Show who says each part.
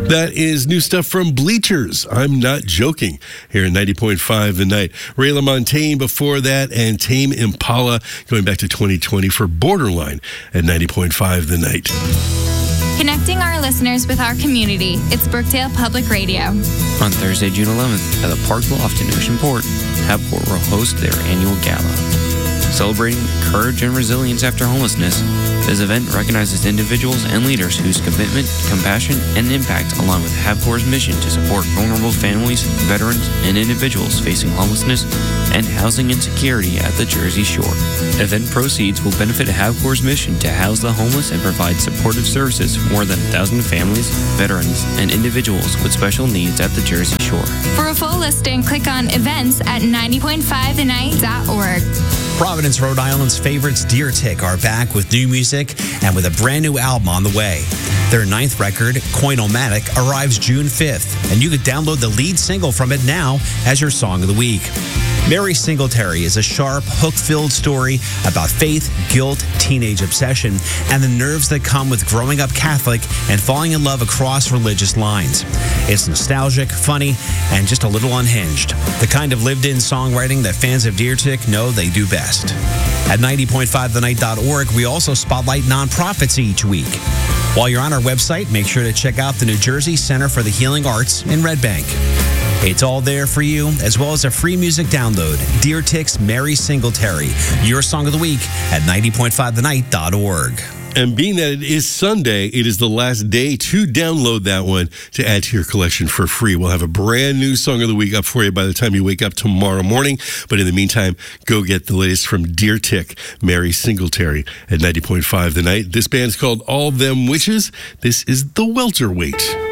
Speaker 1: That is new stuff from Bleachers. I'm not joking. Here at 90.5 The Night. Ray LaMontagne before that, and Tame Impala going back to 2020 for Borderline at 90.5 The Night.
Speaker 2: Connecting our listeners with our community. It's Brookdale Public Radio.
Speaker 3: On Thursday, June 11th, at the Park Loft in Ocean Port, Habport will host their annual gala. Celebrating courage and resilience after homelessness, this event recognizes individuals and leaders whose commitment, compassion, and impact align with Habcor's mission to support vulnerable families, veterans, and individuals facing homelessness and housing insecurity at the Jersey Shore. Event proceeds will benefit Habcor's mission to house the homeless and provide supportive services for more than 1,000 families, veterans, and individuals with special needs at the Jersey Shore.
Speaker 2: For a full listing, click on events at 90.5thenight.org.
Speaker 4: Providence, Rhode Island's favorites, Deer Tick, are back with new music and with a brand new album on the way. Their 9th record, Coinomatic, arrives June 5th, and you can download the lead single from it now as your song of the week. Mary Singletary is a sharp, hook-filled story about faith, guilt, teenage obsession, and the nerves that come with growing up Catholic and falling in love across religious lines. It's nostalgic, funny, and just a little unhinged. The kind of lived-in songwriting that fans of Deer Tick know they do best. At 90.5thenight.org, we also spotlight nonprofits each week. While you're on our website, make sure to check out the New Jersey Center for the Healing Arts in Red Bank. It's all there for you, as well as a free music download. Deer Tick's Mary Singletary, your song of the week at 90.5thenight.org.
Speaker 1: And being that it is Sunday, it is the last day to download that one to add to your collection for free. We'll have a brand new song of the week up for you by the time you wake up tomorrow morning. But in the meantime, go get the latest from Deer Tick, Mary Singletary at 90.5 The Night. This band's called All Them Witches. This is The Welterweight.